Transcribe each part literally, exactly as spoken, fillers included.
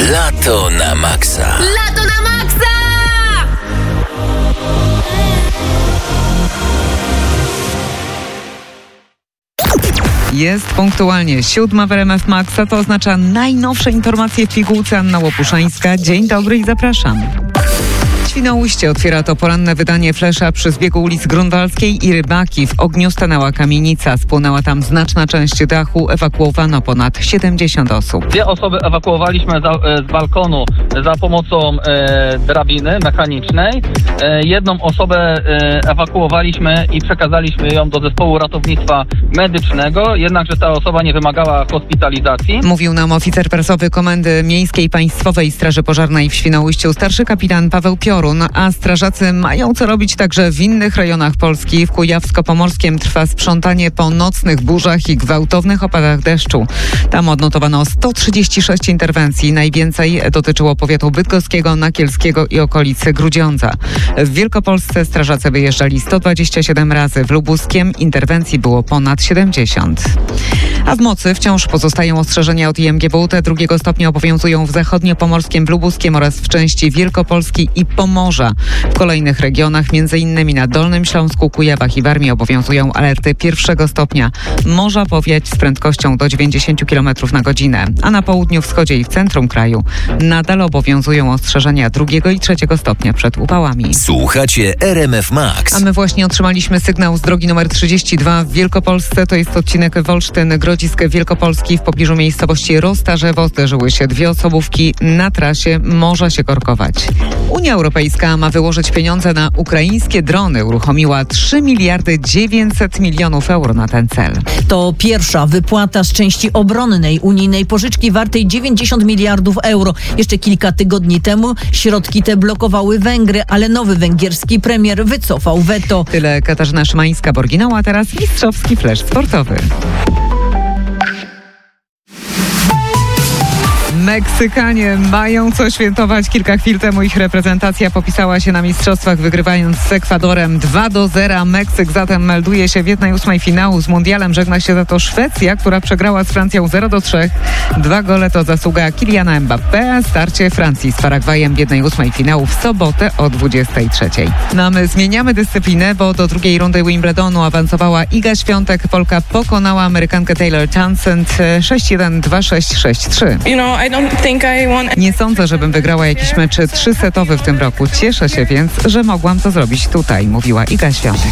Lato na maksa. Lato na maksa! Jest punktualnie siódma w R M F Max, a to oznacza najnowsze informacje w pigułce. Anna Łopuszańska. Dzień dobry i zapraszam. Świnoujście otwiera to poranne wydanie Flesza przy zbiegu ulic Grunwaldzkiej i Rybaki. W ogniu stanęła kamienica. Spłonęła tam znaczna część dachu. Ewakuowano ponad siedemdziesiąt osób. Dwie osoby ewakuowaliśmy za, z balkonu za pomocą e, drabiny mechanicznej. E, jedną osobę e, ewakuowaliśmy i przekazaliśmy ją do zespołu ratownictwa medycznego, jednakże ta osoba nie wymagała hospitalizacji. Mówił nam oficer prasowy Komendy Miejskiej Państwowej Straży Pożarnej w Świnoujściu, starszy kapitan Paweł Piorun, a strażacy mają co robić także w innych rejonach Polski. W Kujawsko-Pomorskiem trwa sprzątanie po nocnych burzach i gwałtownych opadach deszczu. Tam odnotowano sto trzydzieści sześć interwencji. Najwięcej dotyczyło powiatu bydgoskiego, nakielskiego i okolicy Grudziądza. W Wielkopolsce strażacy wyjeżdżali sto dwadzieścia siedem razy. W Lubuskiem interwencji było ponad siedemdziesiąt. A w mocy wciąż pozostają ostrzeżenia od I M G W T drugiego stopnia obowiązują w zachodniopomorskim, w Lubuskiem oraz w części Wielkopolski i Pomorza. W kolejnych regionach, między innymi na Dolnym Śląsku, Kujawach i Warmii obowiązują alerty pierwszego stopnia. Może powiać z prędkością do dziewięćdziesiąt kilometrów na godzinę. A na południu, wschodzie i w centrum kraju nadal obowiązują ostrzeżenia drugiego i trzeciego stopnia przed upałami. Słuchacie R M F Max. A my właśnie otrzymaliśmy sygnał z drogi numer trzydzieści dwa w Wielkopolsce. To jest odcinek Wolsztyn-Grodzisk Wielkopolski. W pobliżu miejscowości Roztarzewo zderzyły się dwie osobówki. Na trasie może się korkować. Unia Europejska ma wyłożyć pieniądze na ukraińskie drony. Uruchomiła trzy miliardy dziewięćset milionów euro na ten cel. To pierwsza wypłata z części obronnej unijnej pożyczki wartej dziewięćdziesiąt miliardów euro. Jeszcze kilka tygodni temu środki te blokowały Węgry, ale nowy węgierski premier wycofał weto. Tyle Katarzyna Szymańska-Borginał, a teraz mistrzowski flesz sportowy. Meksykanie mają co świętować. Kilka chwil temu ich reprezentacja popisała się na mistrzostwach, wygrywając z Ekwadorem dwa do zera. Meksyk zatem melduje się w jednej ósmej finału. Z mundialem żegna się za to Szwecja, która przegrała z Francją zero do trzech. Dwa gole to zasługa Kyliana Mbappé. Starcie Francji z Paragwajem w jednej ósmej finału w sobotę o dwudziestej trzeciej. No a my zmieniamy dyscyplinę, bo do drugiej rundy Wimbledonu awansowała Iga Świątek. Polka pokonała Amerykankę Taylor Townsend sześć jeden, dwa sześć, sześć trzy. You know, I don't think I want... Nie sądzę, żebym wygrała jakiś mecz trzysetowy w tym roku. Cieszę się więc, że mogłam to zrobić tutaj, mówiła Iga Świątek.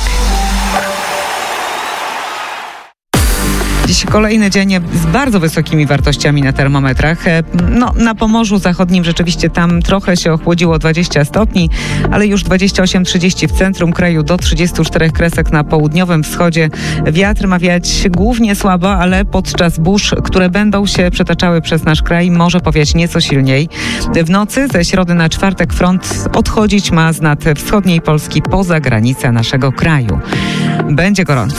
Dziś kolejny dzień z bardzo wysokimi wartościami na termometrach. No, na Pomorzu Zachodnim rzeczywiście tam trochę się ochłodziło, dwadzieścia stopni, ale już dwadzieścia osiem trzydzieści w centrum kraju, do trzydziestu czterech kresek na południowym wschodzie. Wiatr ma wiać głównie słabo, ale podczas burz, które będą się przetaczały przez nasz kraj, może powiać nieco silniej. W nocy ze środy na czwartek front odchodzić ma z nad wschodniej Polski poza granicę naszego kraju. Będzie gorąco.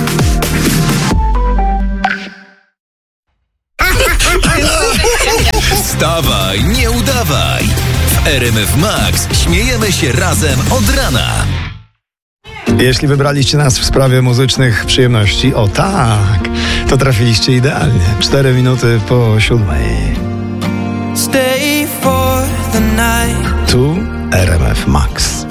Wstawaj, nie udawaj. W R M F Max śmiejemy się razem od rana. Jeśli wybraliście nas w sprawie muzycznych przyjemności, o tak, to trafiliście idealnie. Cztery minuty po siódmej. Stay for the night. Tu R M F Max.